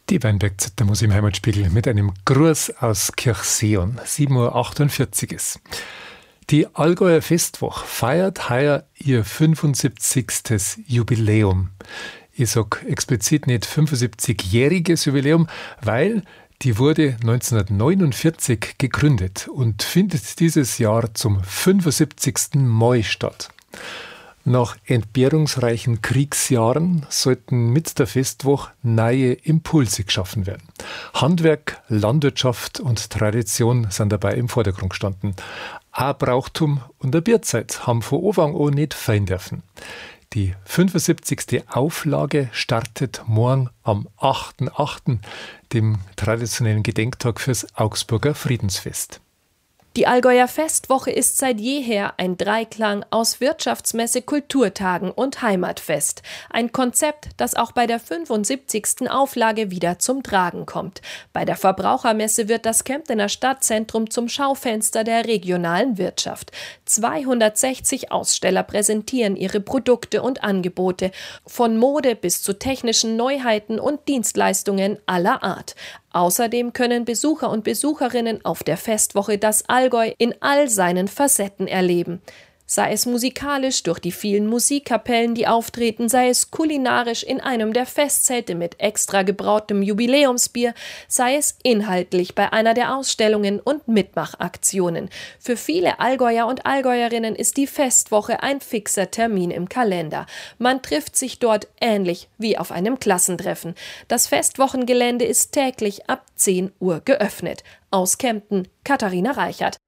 Die Weinbergzetter muss im Heimatspiegel mit einem Gruß aus Kirchseeon. 7:48 Uhr ist. Die Allgäuer Festwoche feiert heuer ihr 75. Jubiläum. Ich sage explizit nicht 75-jähriges Jubiläum, weil die wurde 1949 gegründet und findet dieses Jahr zum 75. Mal statt. Nach entbehrungsreichen Kriegsjahren sollten mit der Festwoche neue Impulse geschaffen werden. Handwerk, Landwirtschaft und Tradition sind dabei im Vordergrund gestanden. Auch Brauchtum und der Bierzeit haben von Anfang an nicht fehlen dürfen. Die 75. Auflage startet morgen am 8.8., dem traditionellen Gedenktag fürs Augsburger Friedensfest. Die Allgäuer Festwoche ist seit jeher ein Dreiklang aus Wirtschaftsmesse, Kulturtagen und Heimatfest. Ein Konzept, das auch bei der 75. Auflage wieder zum Tragen kommt. Bei der Verbrauchermesse wird das Kemptener Stadtzentrum zum Schaufenster der regionalen Wirtschaft. 260 Aussteller präsentieren ihre Produkte und Angebote, von Mode bis zu technischen Neuheiten und Dienstleistungen aller Art. Außerdem können Besucher und Besucherinnen auf der Festwoche das Allgäu in all seinen Facetten erleben. Sei es musikalisch durch die vielen Musikkapellen, die auftreten, sei es kulinarisch in einem der Festzelte mit extra gebrautem Jubiläumsbier, sei es inhaltlich bei einer der Ausstellungen und Mitmachaktionen. Für viele Allgäuer und Allgäuerinnen ist die Festwoche ein fixer Termin im Kalender. Man trifft sich dort ähnlich wie auf einem Klassentreffen. Das Festwochengelände ist täglich ab 10 Uhr geöffnet. Aus Kempten, Katharina Reichert.